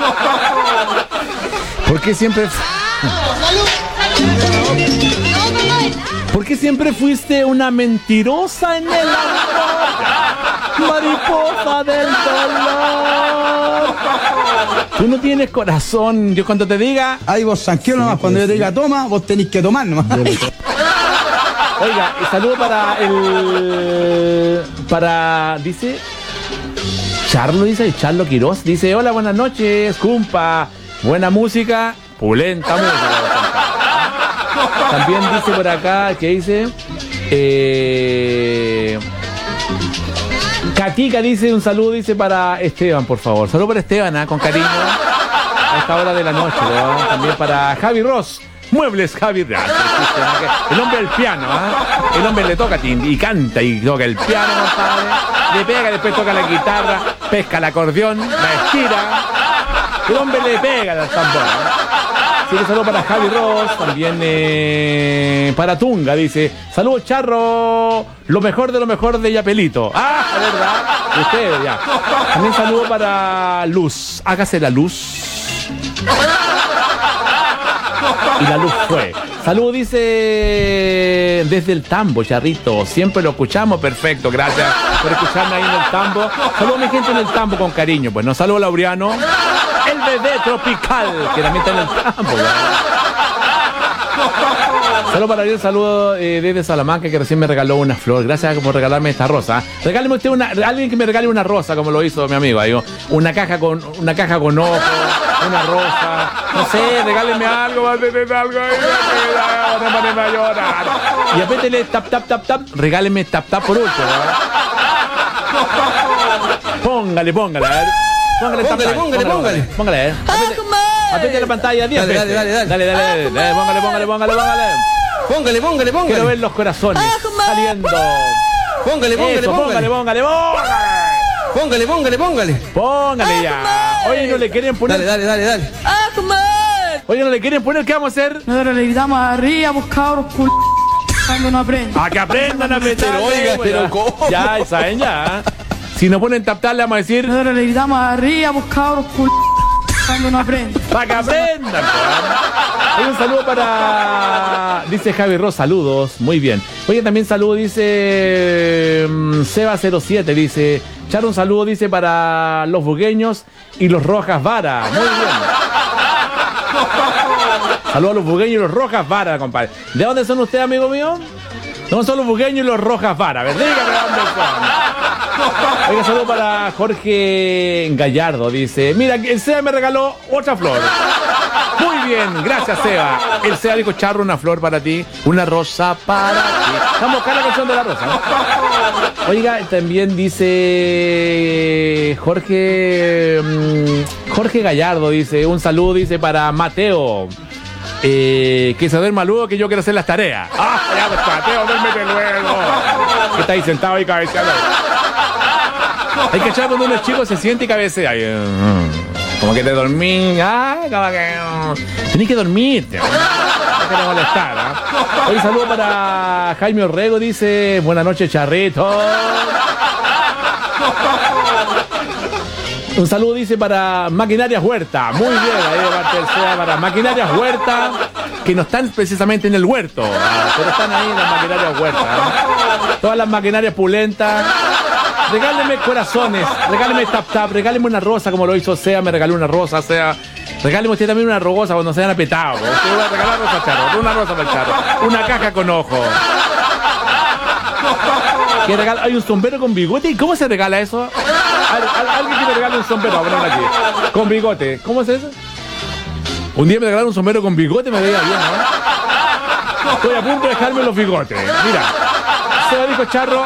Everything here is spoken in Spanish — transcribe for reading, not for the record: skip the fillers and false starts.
¿Por qué siempre... ¿Por qué siempre fuiste una mentirosa en el amor? Mariposa del dolor. Tú no tienes corazón. Yo cuando te diga... Ahí vos sanqueo nomás, cuando yo te diga toma, vos tenés que tomar nomás. Oiga, saludo para dice Charlo, dice Charlo Quiroz, dice hola, buenas noches, cumpa, buena música, pulenta música. También dice por acá, que dice Katika dice un saludo, dice para Esteban, por favor, saludo para Esteban, con cariño a esta hora de la noche, ¿no? También para Javi Ross. Muebles Javi, el hombre del piano, ¿eh? El hombre le toca y canta y toca el piano, compadre. Le pega, después toca la guitarra, pesca el acordeón, la estira. El hombre le pega al tambor, ¿eh? Sí, saludo para Javi Ross, también para Tunga, dice, saludos Charro, lo mejor de Yapelito. Ah, verdad, ustedes ya. También saludo para Luz, hágase la luz. Y la luz fue. Salud, dice desde el Tambo, Charrito. Siempre lo escuchamos, perfecto. Gracias por escucharme ahí en el Tambo. Saludos a mi gente en el Tambo con cariño. Pues nos saludo a Laureano, el bebé tropical, que también está en el Tambo. Saludos para Ariel, saludos desde Salamanca, que recién me regaló una flor. Gracias por regalarme esta rosa. Regáleme usted alguien que me regale una rosa, como lo hizo mi amigo. Digo, una caja con ojos, una rosa. No sé, regáleme algo, algo ahí, no ponerme a llorar. Y apétele tap, regáleme tap por último. Póngale, a ver. Póngale. Apete la pantalla 10 veces. Dale. Póngale. Quiero ver los corazones saliendo. Póngale. Póngale ya. Oye, no le quieren poner. Dale. Oye, no le quieren poner, ¿qué vamos a hacer? Nosotros le gritamos arriba, pues cabros cuando no aprendan. A que aprendan a apretar. Pero oiga, pero ¿cómo? Ya, saben ya. Si no ponen tap, le vamos a decir. Nosotros le gritamos arriba, pues cabros cuando no aprendan. Para que aprendan. Hay un saludo para... Dice Javi Ross, saludos. Muy bien. Oye, también saludo, dice Seba07, dice... Char, un saludo, dice, para los bugueños y los Rojas Vara. Muy bien. Saludos a los bugueños y los Rojas Vara, compadre. ¿De dónde son ustedes, amigo mío? No son los bugueños y los Rojas Vara. A ver, dígame dónde son. Oiga, saludo para Jorge Gallardo, dice... Mira, el Seba me regaló otra flor. Muy bien, gracias, Seba. El Seba dijo, Charro, una flor para ti, una rosa para ti. Vamos a buscar la canción de la rosa, ¿no? Oiga, también dice Jorge Gallardo, dice, un saludo, dice, para Mateo. Que se duerma luego, que yo quiero hacer las tareas. Ah, ya, pues, Mateo, duérmete luego. Que está ahí sentado ahí cabeceando. Hay que echar cuando uno es chico, se siente y cabecea. Como que te dormí. Como que... Tenés que dormirte. No te molestar, ¿eh? Hoy saludo para Jaime Orrego, dice, buenas noches, Charrito. Un saludo, dice, para Maquinarias Huerta. Muy bien, ahí de parte del SEA para Maquinarias Huerta, que no están precisamente en el huerto, pero están ahí en las Maquinarias Huerta. Todas las maquinarias pulentas. Regáleme corazones, regáleme tap, regáleme una rosa como lo hizo SEA, me regaló una rosa, SEA. Regáleme usted también una rosa cuando se hayan apretado. Usted va a regalar rosa, Charro, una rosa para el Charro. Una caja con ojo. ¿Qué regala? Hay un sombrero con bigote. ¿Y cómo se regala eso? Alguien que me regale un sombrero, vamos a ponerlo aquí. Con bigote. ¿Cómo es eso? Un día me regalaron un sombrero con bigote, me veía bien, ¿no? Estoy a punto de dejarme los bigotes. Mira, se lo dijo Charro.